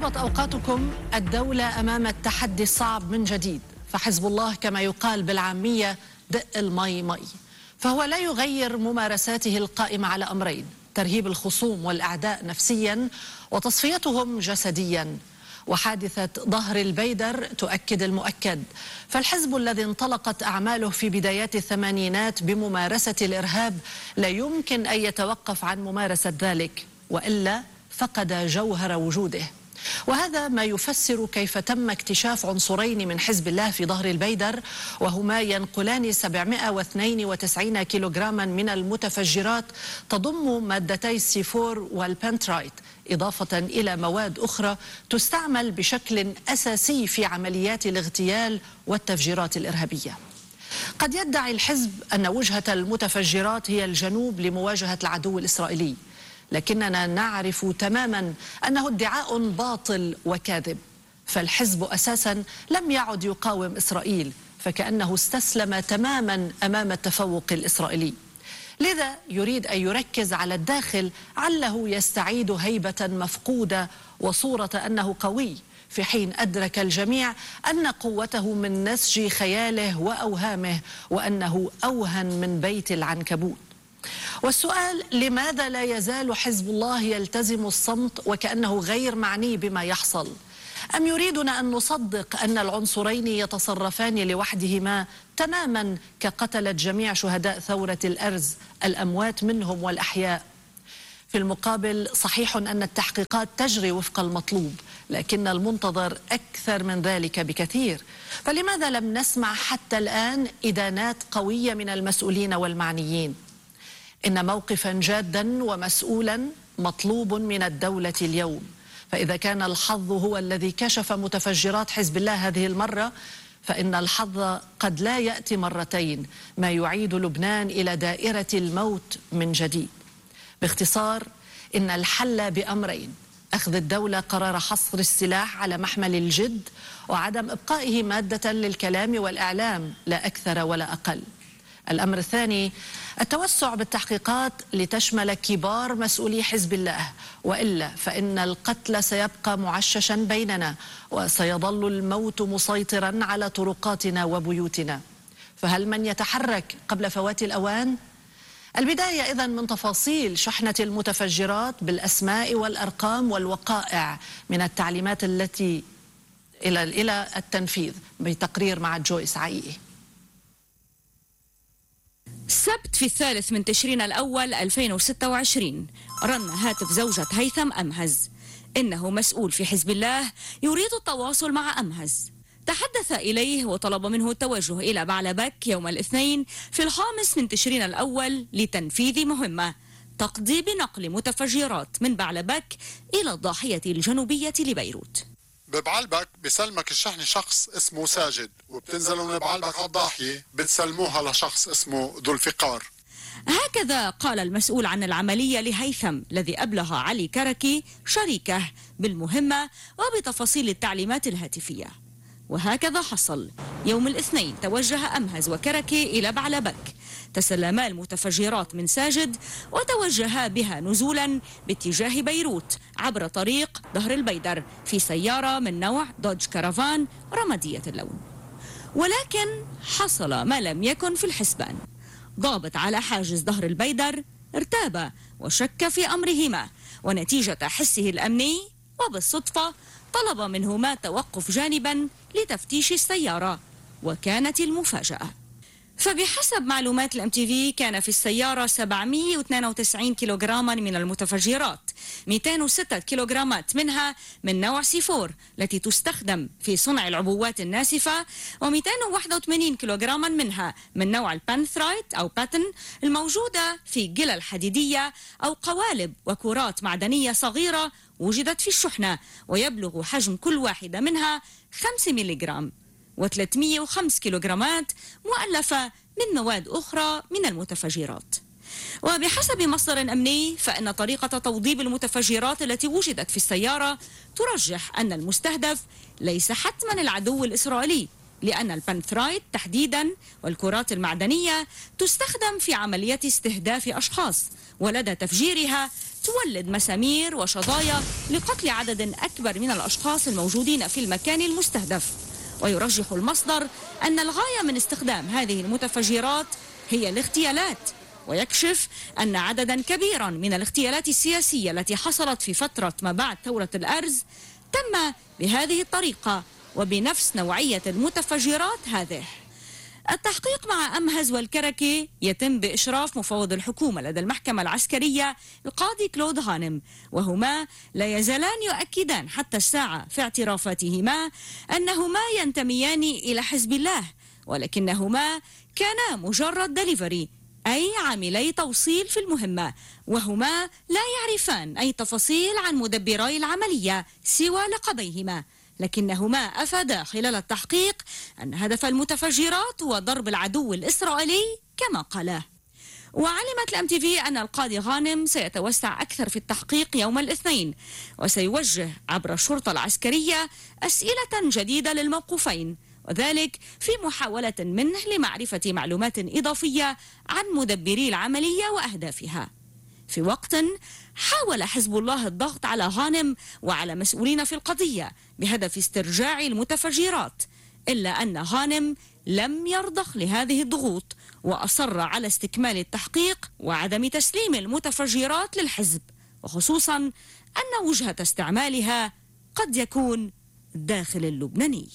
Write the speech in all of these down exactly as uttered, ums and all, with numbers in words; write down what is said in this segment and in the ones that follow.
طالت أوقاتكم الدولة أمام التحدي الصعب من جديد، فحزب الله كما يقال بالعامية دق المي مي، فهو لا يغير ممارساته القائمة على أمرين: ترهيب الخصوم والأعداء نفسيا وتصفيتهم جسديا. وحادثة ظهر البيدر تؤكد المؤكد، فالحزب الذي انطلقت أعماله في بدايات الثمانينات بممارسة الإرهاب لا يمكن أن يتوقف عن ممارسة ذلك، وإلا فقد جوهر وجوده. وهذا ما يفسر كيف تم اكتشاف عنصرين من حزب الله في ظهر البيدر، وهما ينقلان سبعمائة واثنين وتسعين كيلوغراما من المتفجرات تضم مادتي السي فور والبنترايت، إضافة إلى مواد أخرى تستعمل بشكل أساسي في عمليات الاغتيال والتفجيرات الإرهابية. قد يدعي الحزب أن وجهة المتفجرات هي الجنوب لمواجهة العدو الإسرائيلي، لكننا نعرف تماما أنه ادعاء باطل وكاذب، فالحزب أساسا لم يعد يقاوم إسرائيل، فكأنه استسلم تماما أمام التفوق الإسرائيلي. لذا يريد أن يركز على الداخل عله يستعيد هيبة مفقودة وصورة أنه قوي، في حين أدرك الجميع أن قوته من نسج خياله وأوهامه، وأنه أوهن من بيت العنكبوت. والسؤال: لماذا لا يزال حزب الله يلتزم الصمت وكأنه غير معني بما يحصل؟ أم يريدنا أن نصدق أن العنصرين يتصرفان لوحدهما تماما كقتلة جميع شهداء ثورة الأرز، الأموات منهم والأحياء؟ في المقابل صحيح أن التحقيقات تجري وفق المطلوب، لكن المنتظر أكثر من ذلك بكثير. فلماذا لم نسمع حتى الآن إدانات قوية من المسؤولين والمعنيين؟ إن موقفا جادا ومسؤولا مطلوب من الدولة اليوم، فإذا كان الحظ هو الذي كشف متفجرات حزب الله هذه المرة، فإن الحظ قد لا يأتي مرتين، ما يعيد لبنان إلى دائرة الموت من جديد. باختصار، إن الحل بأمرين: أخذ الدولة قرار حصر السلاح على محمل الجد، وعدم إبقائه مادة للكلام والإعلام، لا أكثر ولا أقل. الأمر الثاني: التوسع بالتحقيقات لتشمل كبار مسؤولي حزب الله، وإلا فإن القتل سيبقى معششا بيننا، وسيظل الموت مسيطرا على طرقاتنا وبيوتنا. فهل من يتحرك قبل فوات الأوان؟ البداية إذن من تفاصيل شحنة المتفجرات بالأسماء والأرقام والوقائع، من التعليمات التي إلى إلى التنفيذ، بتقرير مع جويس عائية. السبت في الثالث من تشرين الأول ألفين وستة وعشرين رن هاتف زوجة هيثم أمهز، إنه مسؤول في حزب الله يريد التواصل مع أمهز. تحدث إليه وطلب منه التوجه إلى بعلبك يوم الاثنين في الخامس من تشرين الأول لتنفيذ مهمة تقضي بنقل متفجرات من بعلبك إلى الضاحية الجنوبية لبيروت. ببعلبك بسلمك الشحن شخص اسمه ساجد، وبتنزلوا من بعلبك على الضاحية بتسلموها لشخص اسمه ذو الفقار. هكذا قال المسؤول عن العملية لهيثم، الذي أبلغ علي كركي شريكه بالمهمة وبتفاصيل التعليمات الهاتفية. وهكذا حصل. يوم الاثنين توجه أمهز وكركي إلى بعلبك، تسلما المتفجرات من ساجد وتوجها بها نزولا باتجاه بيروت عبر طريق ظهر البيدر في سيارة من نوع دوج كارافان رمادية اللون. ولكن حصل ما لم يكن في الحسبان. ضابط على حاجز ظهر البيدر ارتاب وشك في أمرهما، ونتيجة حسه الأمني وبالصدفة طلب منهما توقف جانبا لتفتيش السيارة، وكانت المفاجأة. فبحسب معلومات الام تي في كان في السيارة سبعمائة واثنين وتسعين كيلوغراما من المتفجرات، مئتين وستة كيلوغرامات منها من نوع سي فور التي تستخدم في صنع العبوات الناسفة، ومئتين وواحد وثمانين كيلوغراما منها من نوع البانثرايت أو باتن الموجودة في قلل حديدية أو قوالب وكرات معدنية صغيرة وجدت في الشحنة، ويبلغ حجم كل واحدة منها خمسة ميليغرام، وثلاثمائة وخمسة كيلوغرامات مؤلفة من مواد أخرى من المتفجرات. وبحسب مصدر أمني فإن طريقة توضيب المتفجرات التي وجدت في السيارة ترجح أن المستهدف ليس حتما العدو الإسرائيلي، لأن البنثرايت تحديدا والكرات المعدنية تستخدم في عملية استهداف أشخاص، ولدى تفجيرها تولد مسامير وشظايا لقتل عدد أكبر من الأشخاص الموجودين في المكان المستهدف. ويرجح المصدر أن الغاية من استخدام هذه المتفجرات هي الاغتيالات، ويكشف أن عددا كبيرا من الاغتيالات السياسية التي حصلت في فترة ما بعد ثورة الأرز تم بهذه الطريقة وبنفس نوعية المتفجرات هذه. التحقيق مع أمهز والكركي يتم بإشراف مفوض الحكومة لدى المحكمة العسكرية القاضي كلود غانم، وهما لا يزالان يؤكدان حتى الساعة في اعترافاتهما أنهما ينتميان إلى حزب الله، ولكنهما كانا مجرد دليفري، أي عاملي توصيل في المهمة، وهما لا يعرفان أي تفاصيل عن مدبري العملية سوى لقبيهما. لكنهما أفادا خلال التحقيق أن هدف المتفجرات هو ضرب العدو الإسرائيلي كما قاله. وعلمت الام تي في أن القاضي غانم سيتوسع أكثر في التحقيق يوم الاثنين، وسيوجه عبر الشرطة العسكرية أسئلة جديدة للموقوفين، وذلك في محاولة منه لمعرفة معلومات إضافية عن مدبري العملية وأهدافها. في وقت حاول حزب الله الضغط على غانم وعلى مسؤولين في القضية بهدف استرجاع المتفجرات، إلا أن غانم لم يرضخ لهذه الضغوط وأصر على استكمال التحقيق وعدم تسليم المتفجرات للحزب، وخصوصا أن وجهة استعمالها قد يكون داخل اللبناني.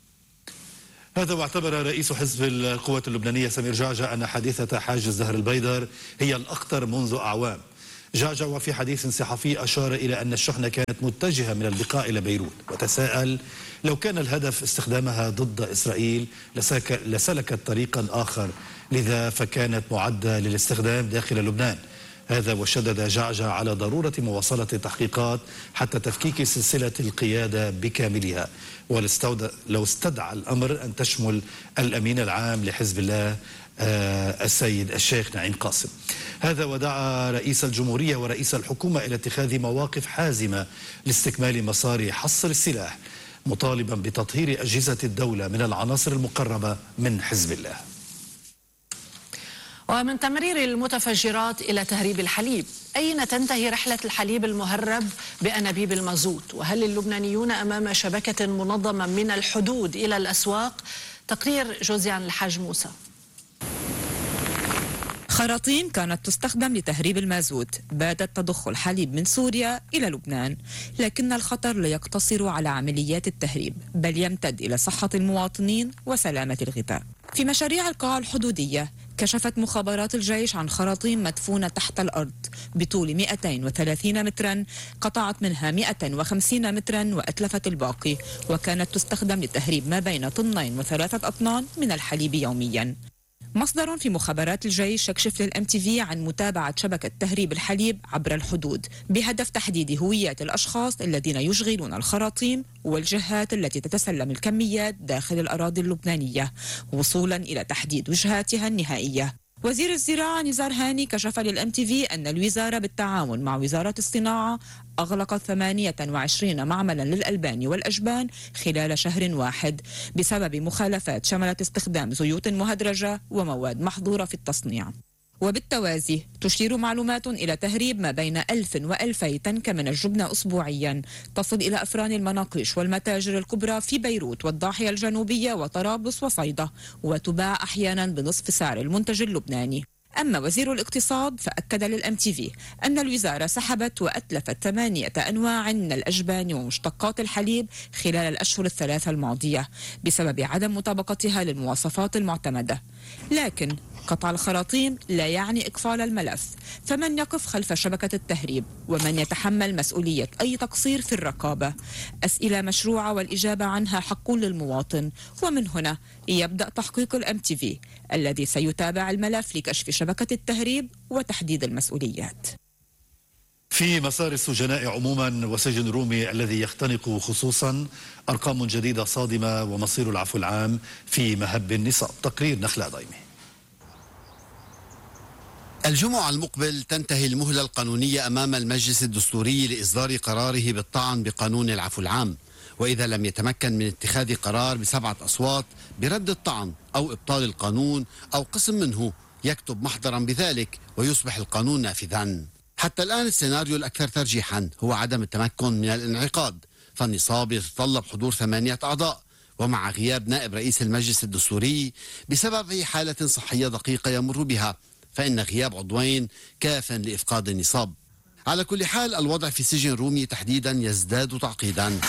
هذا واعتبر رئيس حزب القوات اللبنانية سمير جعجع أن حادثة حاجز زهر البيدر هي الأخطر منذ أعوام. جعجع وفي حديث صحفي أشار إلى أن الشحنة كانت متجهة من البقاع إلى بيروت، وتساءل لو كان الهدف استخدامها ضد إسرائيل لسلكت طريقا آخر، لذا فكانت معدة للاستخدام داخل لبنان. هذا وشدد جعجع على ضرورة مواصلة التحقيقات حتى تفكيك سلسلة القيادة بكاملها، ولو استدعى الأمر أن تشمل الأمين العام لحزب الله السيد الشيخ نعيم قاسم. هذا ودعا رئيس الجمهورية ورئيس الحكومة إلى اتخاذ مواقف حازمة لاستكمال مسار حصر السلاح، مطالبا بتطهير أجهزة الدولة من العناصر المقربة من حزب الله. ومن تمرير المتفجرات إلى تهريب الحليب، أين تنتهي رحلة الحليب المهرب بأنابيب المازوت؟ وهل اللبنانيون أمام شبكة منظمة من الحدود إلى الأسواق؟ تقرير جوزيان الحاج موسى. خراطيم كانت تستخدم لتهريب المازوت باتت تضخ الحليب من سوريا إلى لبنان، لكن الخطر لا يقتصر على عمليات التهريب بل يمتد إلى صحة المواطنين وسلامة الغذاء. في مشاريع القاع الحدودية كشفت مخابرات الجيش عن خراطيم مدفونة تحت الأرض بطول مئتين وثلاثين مترا، قطعت منها مئة وخمسين مترا وأتلفت الباقي، وكانت تستخدم لتهريب ما بين طنين وثلاثة أطنان من الحليب يوميا. مصدر في مخابرات الجيش يكشف للام تي في عن متابعة شبكة تهريب الحليب عبر الحدود بهدف تحديد هويات الأشخاص الذين يشغلون الخراطيم والجهات التي تتسلم الكميات داخل الأراضي اللبنانية، وصولا إلى تحديد وجهاتها النهائية. وزير الزراعة نزار هاني كشف للام تي في أن الوزارة بالتعاون مع وزارة الصناعة أغلقت ثمانية وعشرين معملا للألبان والأجبان خلال شهر واحد بسبب مخالفات شملت استخدام زيوت مهدرجة ومواد محظورة في التصنيع. وبالتوازي تشير معلومات إلى تهريب ما بين ألف وألفي تنك من الجبنة أسبوعيا، تصل إلى أفران المناقيش والمتاجر الكبرى في بيروت والضاحية الجنوبية وطرابلس وصيدا، وتباع أحيانا بنصف سعر المنتج اللبناني. أما وزير الاقتصاد فأكد للام تي في أن الوزارة سحبت وأتلفت ثمانية أنواع من الأجبان ومشتقات الحليب خلال الأشهر الثلاثة الماضية بسبب عدم مطابقتها للمواصفات المعتمدة. لكن قطع الخراطيم لا يعني إقفال الملف، فمن يقف خلف شبكة التهريب ومن يتحمل مسؤولية أي تقصير في الرقابة؟ أسئلة مشروعة والإجابة عنها حق للمواطن، ومن هنا يبدأ تحقيق الام تي في الذي سيتابع الملف لكشف شبكة التهريب وتحديد المسؤوليات. في مسار السجناء عموما وسجن رومي الذي يختنق خصوصا أرقام جديدة صادمة ومصير العفو العام في مهب النصاب. تقرير نخلة ضيمي. الجمعة المقبل تنتهي المهلة القانونية أمام المجلس الدستوري لإصدار قراره بالطعن بقانون العفو العام، وإذا لم يتمكن من اتخاذ قرار بسبعة أصوات برد الطعن أو إبطال القانون أو قسم منه، يكتب محضرا بذلك ويصبح القانون نافذا. حتى الآن السيناريو الأكثر ترجيحا هو عدم التمكن من الانعقاد، فالنصاب يتطلب حضور ثمانية أعضاء، ومع غياب نائب رئيس المجلس الدستوري بسبب أي حالة صحية دقيقة يمر بها، فإن غياب عضوين كاف لإفقاد النصاب. على كل حال الوضع في سجن رومية تحديدا يزداد تعقيدا.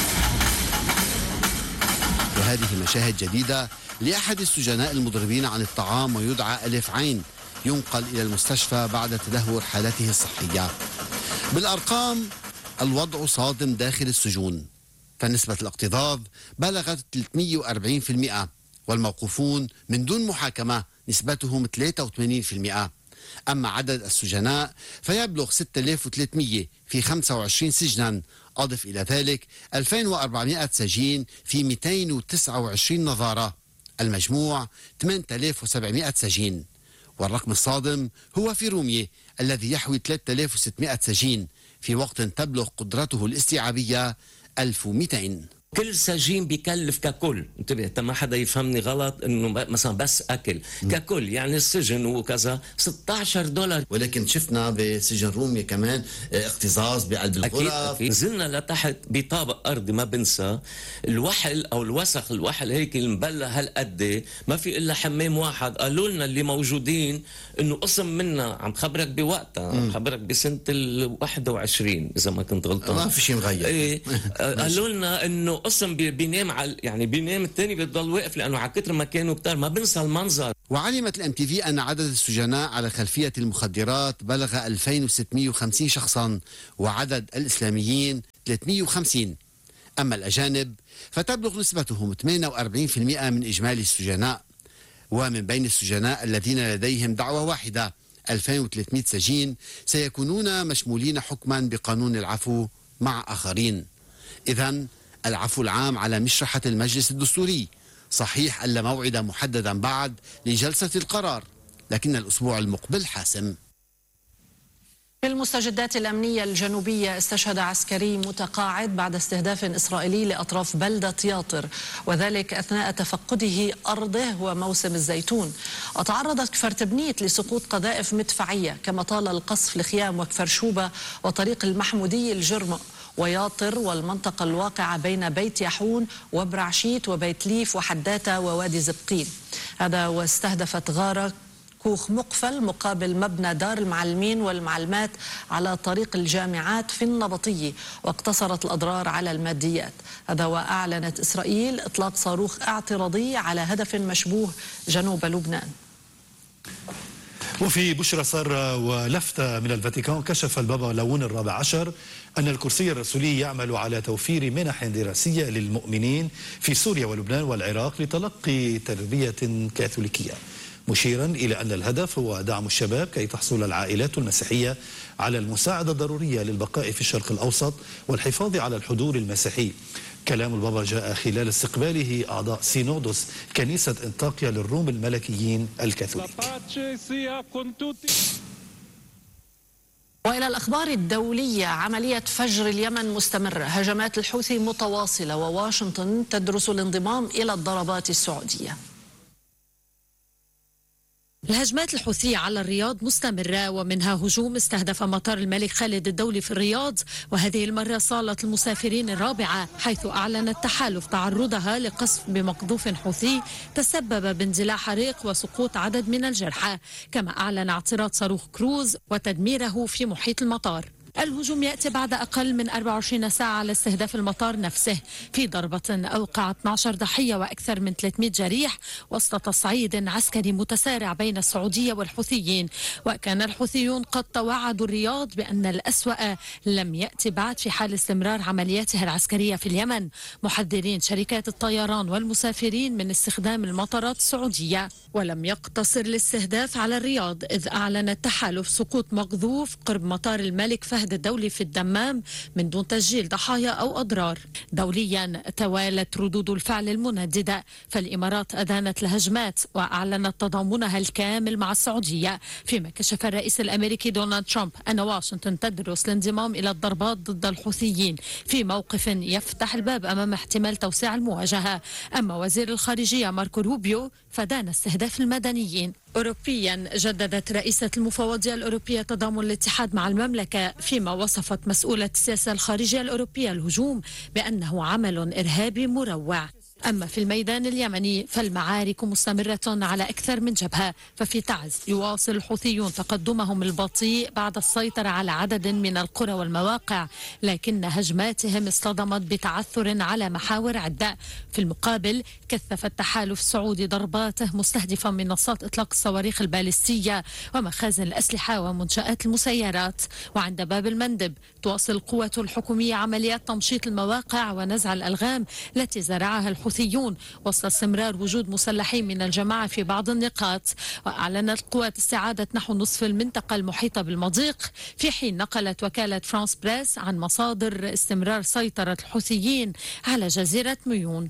وهذه مشاهد جديدة لأحد السجناء المضربين عن الطعام ويدعى ألف عين، ينقل إلى المستشفى بعد تدهور حالته الصحية. بالأرقام الوضع صادم داخل السجون، فنسبة الاكتظاظ بلغت ثلاثمئة وأربعين بالمئة، والموقوفون من دون محاكمة نسبتهم ثلاثة وثمانين بالمئة. أما عدد السجناء فيبلغ ستة آلاف وثلاثمئة في خمسة وعشرين سجنا، أضف إلى ذلك ألفين وأربعمئة سجين في مئتين وتسعة وعشرين نظارة، المجموع ثمانية آلاف وسبعمئة سجين. والرقم الصادم هو في رومية الذي يحوي ثلاثة آلاف وستمئة سجين، في وقت تبلغ قدرته الاستيعابية ألف ومئتين. كل سجين بيكلف ككل، انتبه ما حدا يفهمني غلط انه مثلا بس اكل م. ككل، يعني السجن وكذا ستة عشر دولار. ولكن شفنا بسجن رومية كمان اكتظاظ بقلب الغرف. نزلنا لتحت بطابق ارضي، ما بنسى الوحل او الوسخ، الوحل هيك المبلى هالقد، ما في الا حمام واحد. قالوا لنا اللي موجودين انه قسم منا، عم خبرك بوقتها، عم خبرك بسنه ال واحد وعشرين اذا ما كنت غلطان، ما في شيء مغير. ايه قالوا لنا انه قسم بينام على، يعني بينام الثاني بيضل واقف لانه على كثر ما كانوا كتار. ما بنسى المنظر. وعلمت الام تي في ان عدد السجناء على خلفيه المخدرات بلغ ألفين وستمئة وخمسين شخصا، وعدد الاسلاميين ثلاثمئة وخمسين. اما الاجانب فتبلغ نسبتهم ثمانية وأربعين بالمئة من اجمالي السجناء. ومن بين السجناء الذين لديهم دعوه واحده ألفين وثلاثمئة سجين سيكونون مشمولين حكما بقانون العفو مع اخرين. اذن العفو العام على مشرحة المجلس الدستوري. صحيح ألا موعد محددا بعد لجلسة القرار، لكن الأسبوع المقبل حاسم. في المستجدات الأمنية الجنوبية استشهد عسكري متقاعد بعد استهداف إسرائيلي لأطراف بلدة ياطر، وذلك أثناء تفقده أرضه وموسم الزيتون. وتعرضت كفر تبنيت لسقوط قذائف مدفعية، كما طال القصف لخيام وكفر شوبة وطريق المحمودي الجرم وياطر والمنطقة الواقعة بين بيت يحون وبرعشيت وبيت ليف وحداتة ووادي زبقين. هذا واستهدفت غارة كوخ مقفل مقابل مبنى دار المعلمين والمعلمات على طريق الجامعات في النبطية، واقتصرت الأضرار على الماديات. هذا وأعلنت إسرائيل إطلاق صاروخ اعتراضي على هدف مشبوه جنوب لبنان. وفي بشرى سارة ولفتة من الفاتيكان، كشف البابا لون الرابع عشر أن الكرسي الرسولي يعمل على توفير منح دراسية للمؤمنين في سوريا ولبنان والعراق لتلقي تربية كاثوليكية، مشيرا إلى أن الهدف هو دعم الشباب كي تحصل العائلات المسيحية على المساعدة الضرورية للبقاء في الشرق الأوسط والحفاظ على الحضور المسيحي. كلام البابا جاء خلال استقباله أعضاء سينودوس كنيسة انطاكيا للروم الملكيين الكاثوليك. وإلى الأخبار الدولية، عملية فجر اليمن مستمرة، هجمات الحوثي متواصلة، وواشنطن تدرس الانضمام إلى الضربات السعودية. الهجمات الحوثية على الرياض مستمرة، ومنها هجوم استهدف مطار الملك خالد الدولي في الرياض، وهذه المرة صالة المسافرين الرابعة، حيث أعلن التحالف تعرضها لقصف بمقذوف حوثي تسبب باندلاع حريق وسقوط عدد من الجرحى، كما أعلن اعتراض صاروخ كروز وتدميره في محيط المطار. الهجوم يأتي بعد أقل من أربع وعشرين ساعة على استهداف المطار نفسه في ضربة أوقعت اثني عشر ضحية وأكثر من ثلاثمئة جريح وسط تصعيد عسكري متسارع بين السعودية والحوثيين. وكان الحوثيون قد توعدوا الرياض بأن الأسوأ لم يأتي بعد في حال استمرار عملياته العسكرية في اليمن، محذرين شركات الطيران والمسافرين من استخدام المطارات السعودية. ولم يقتصر الاستهداف على الرياض، إذ أعلن التحالف سقوط مقذوف قرب مطار الملك فهد الدولي في الدمام من دون تسجيل ضحايا أو أضرار. دوليا توالت ردود الفعل المنددة، فالإمارات أدانت الهجمات وأعلنت تضامنها الكامل مع السعودية، فيما كشف الرئيس الأمريكي دونالد ترامب أن واشنطن تدرس الانضمام إلى الضربات ضد الحوثيين في موقف يفتح الباب أمام احتمال توسيع المواجهة. أما وزير الخارجية ماركو روبيو فدان استهداف المدنيين. أوروبيا جددت رئيسة المفوضية الأوروبية تضامن الاتحاد مع المملكة، فيما وصفت مسؤولة السياسة الخارجية الأوروبية الهجوم بأنه عمل إرهابي مروع. أما في الميدان اليمني فالمعارك مستمرة على أكثر من جبهة، ففي تعز يواصل الحوثيون تقدمهم البطيء بعد السيطرة على عدد من القرى والمواقع، لكن هجماتهم اصطدمت بتعثر على محاور عدة. في المقابل كثف التحالف السعودي ضرباته مستهدفا منصات إطلاق الصواريخ البالستية ومخازن الأسلحة ومنشآت المسيرات. وعند باب المندب تواصل القوة الحكومية عمليات تمشيط المواقع ونزع الألغام التي زرعها الحوثيون وسط استمرار وجود مسلحين من الجماعة في بعض النقاط. وأعلنت القوات استعادة نحو نصف المنطقة المحيطة بالمضيق، في حين نقلت وكالة فرانس بريس عن مصادر استمرار سيطرة الحوثيين على جزيرة ميون.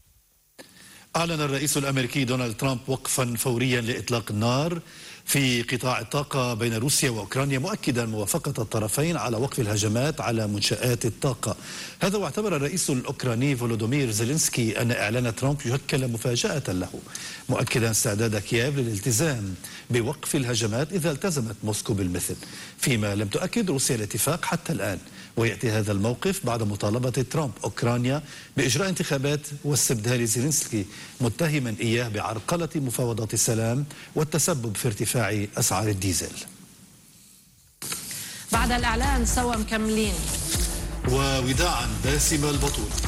أعلن الرئيس الأمريكي دونالد ترامب وقفا فوريا لإطلاق النار في قطاع الطاقة بين روسيا وأوكرانيا، مؤكدا موافقة الطرفين على وقف الهجمات على منشآت الطاقة. هذا واعتبر الرئيس الأوكراني فولودومير زيلينسكي أن إعلان ترامب يشكل مفاجأة له، مؤكدا استعداد كييف للالتزام بوقف الهجمات إذا التزمت موسكو بالمثل، فيما لم تؤكد روسيا الاتفاق حتى الآن. ويأتي هذا الموقف بعد مطالبة ترامب أوكرانيا بإجراء انتخابات واستبدال زيلينسكي، متهما إياه بعرقلة مفاوضات السلام والتسبب في ارتفاع أسعار الديزل. بعد الإعلان سوا مكملين ووداعا باسم البطولة.